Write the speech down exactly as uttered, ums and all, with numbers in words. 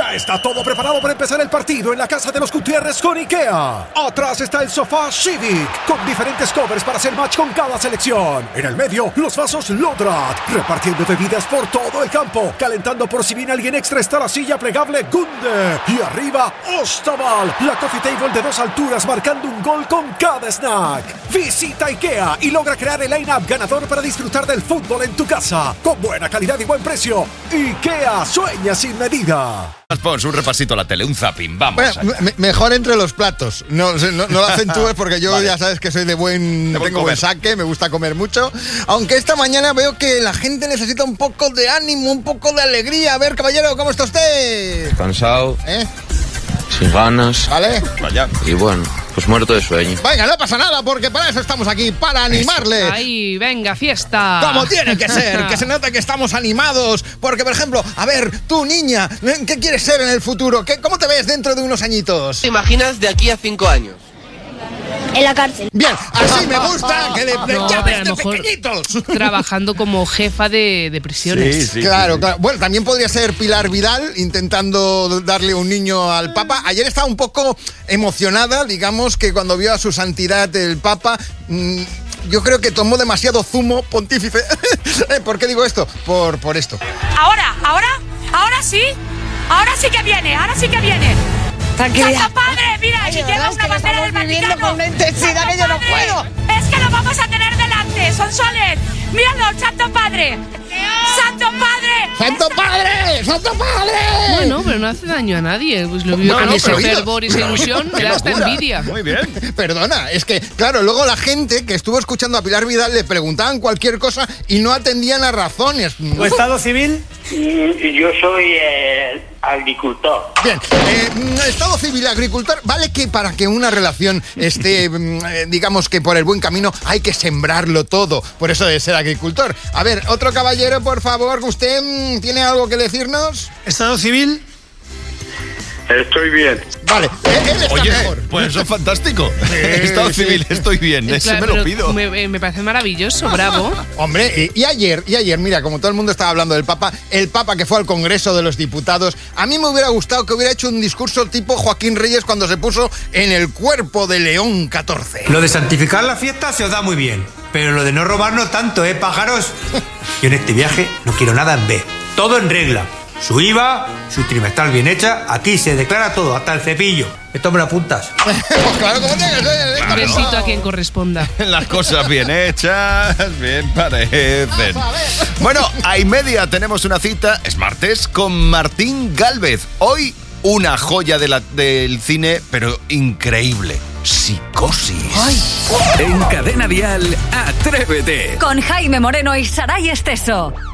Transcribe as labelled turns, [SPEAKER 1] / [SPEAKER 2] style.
[SPEAKER 1] Ya está todo preparado para empezar el partido en la casa de los Gutiérrez con IKEA. Atrás está el sofá Civic, con diferentes covers para hacer match con cada selección. En el medio, los vasos Lodrat, repartiendo bebidas por todo el campo. Calentando por si viene alguien extra está la silla plegable Gunde. Y arriba, Ostaval, la coffee table de dos alturas marcando un gol con cada snack. Visita IKEA y logra crear el line-up ganador para disfrutar del fútbol en tu casa. Con buena calidad y buen precio. IKEA sueña sin medida.
[SPEAKER 2] Pons un repasito a la tele, un zapping, vamos.
[SPEAKER 3] Bueno, me, mejor entre los platos. No, no, no lo acentúes porque yo vale. Ya sabes que soy de buen, de buen tengo comer. Buen saque, me gusta comer mucho. Aunque esta mañana veo que la gente necesita un poco de ánimo, un poco de alegría. A ver, caballero, ¿cómo está usted?
[SPEAKER 4] Cansado.
[SPEAKER 3] ¿Eh?
[SPEAKER 4] Sin ganas.
[SPEAKER 3] Vale.
[SPEAKER 2] Vaya.
[SPEAKER 4] Y bueno, pues muerto de sueño.
[SPEAKER 3] Venga, no pasa nada, porque para eso estamos aquí, para animarle.
[SPEAKER 5] ¡Ay, venga, fiesta!
[SPEAKER 3] Como tiene que ser, que se note que estamos animados. Porque, por ejemplo, a ver, tú, niña, ¿qué quieres ser en el futuro? ¿Qué, ¿Cómo te ves dentro de unos añitos?
[SPEAKER 6] ¿Te imaginas de aquí a cinco años?
[SPEAKER 7] En la cárcel.
[SPEAKER 3] Bien, así me gusta que le
[SPEAKER 5] no,
[SPEAKER 3] llames de
[SPEAKER 5] mejor
[SPEAKER 3] pequeñitos.
[SPEAKER 5] Trabajando como jefa de, de prisiones.
[SPEAKER 2] Sí, sí,
[SPEAKER 3] claro,
[SPEAKER 2] sí, sí.
[SPEAKER 3] claro. Bueno, también podría ser Pilar Vidal intentando darle un niño al Papa. Ayer estaba un poco emocionada, digamos, que cuando vio a su santidad el Papa. Mmm, yo creo que tomó demasiado zumo pontífice. ¿Por qué digo esto? Por, por esto.
[SPEAKER 8] Ahora, ahora, ahora sí. Ahora sí que viene, ahora sí que viene.
[SPEAKER 9] Tranquilidad.
[SPEAKER 8] ¡Santo Padre! Mira,
[SPEAKER 9] Ay,
[SPEAKER 8] y lleva
[SPEAKER 9] es
[SPEAKER 8] una
[SPEAKER 9] que
[SPEAKER 8] bandera del Vaticano.
[SPEAKER 9] Con una intensidad que yo no puedo.
[SPEAKER 8] Es que lo vamos a tener delante, Sonsoles. Míralo, Santo Padre. ¡Santo Padre!
[SPEAKER 3] ¡Santo Padre! ¡Santo Padre!
[SPEAKER 5] Bueno, pero no hace daño a nadie. Pues lo vio
[SPEAKER 3] No,
[SPEAKER 5] con
[SPEAKER 3] no,
[SPEAKER 5] ese
[SPEAKER 3] pero
[SPEAKER 5] fervor y esa ilusión, me da hasta envidia.
[SPEAKER 2] Muy bien.
[SPEAKER 3] Perdona, es que, claro, luego la gente que estuvo escuchando a Pilar Vidal le preguntaban cualquier cosa y no atendían a razones.
[SPEAKER 10] ¿Tu estado civil?
[SPEAKER 11] Yo soy eh, agricultor.
[SPEAKER 3] Bien, eh, estado civil, agricultor, vale que para que una relación esté, eh, digamos que por el buen camino, hay que sembrarlo todo, por eso de ser agricultor. A ver, otro caballero, por favor, ¿usted mmm, tiene algo que decirnos?
[SPEAKER 10] ¿Estado civil?
[SPEAKER 11] Estoy bien.
[SPEAKER 3] Vale, él está
[SPEAKER 2] Oye,
[SPEAKER 3] mejor.
[SPEAKER 2] pues eso es fantástico.
[SPEAKER 3] Sí,
[SPEAKER 2] Estado
[SPEAKER 3] sí.
[SPEAKER 2] civil, estoy bien,
[SPEAKER 5] Eh,
[SPEAKER 2] ese
[SPEAKER 5] claro,
[SPEAKER 2] me lo
[SPEAKER 5] pero
[SPEAKER 2] pido.
[SPEAKER 5] Me, me parece maravilloso, bravo.
[SPEAKER 3] Hombre, y, y ayer, y ayer, mira, como todo el mundo estaba hablando del Papa, el Papa que fue al Congreso de los Diputados, a mí me hubiera gustado que hubiera hecho un discurso tipo Joaquín Reyes cuando se puso en el cuerpo de León catorce.
[SPEAKER 12] Lo de santificar la fiesta se os da muy bien, pero lo de no robarnos tanto, ¿eh, pájaros? Yo en este viaje no quiero nada en B, todo en regla. Su I V A, su trimestral bien hecha, aquí se declara todo, hasta el cepillo. Esto me lo apuntas.
[SPEAKER 3] Pues claro, como tiene que ser.
[SPEAKER 5] Un besito a quien corresponda.
[SPEAKER 2] Las cosas bien hechas, bien parecen. Bueno, a y media tenemos una cita, es martes, con Martín Gálvez. Hoy una joya de la, del cine, pero increíble. Psicosis.
[SPEAKER 13] Ay. En Cadena Dial, Atrévete.
[SPEAKER 14] Con Jaime Moreno y Saray Esteso.